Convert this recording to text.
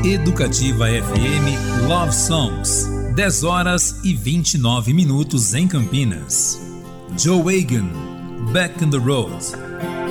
Educativa FM Love Songs, 10 horas e 29 minutos em Campinas. Joe Hagan, Back on the Road.